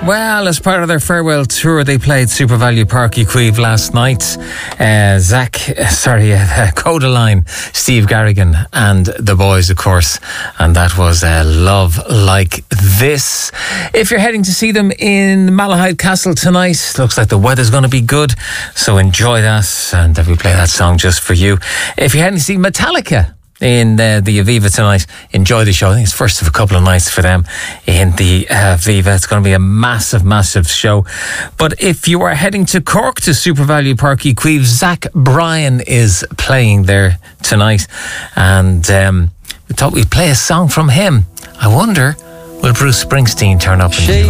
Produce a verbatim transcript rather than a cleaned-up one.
Well, as part of their farewell tour, they played Super Value Park Equive last night. Uh, Zach, sorry, uh, Codaline, Steve Garrigan, and the boys, of course. And that was uh, Love Like This. If you're heading to see them in Malahide Castle tonight, looks like the weather's going to be good, so enjoy that. And we play that song just for you. If you're heading to see Metallica in uh, the Aviva tonight, enjoy the show. I think it's first of a couple of nights for them in the uh, Aviva. It's going to be a massive, massive show. But if you are heading to Cork to Super Value Park Equive, Zach Bryan is playing there tonight. And um, we thought we'd play a song from him. I wonder, will Bruce Springsteen turn up in the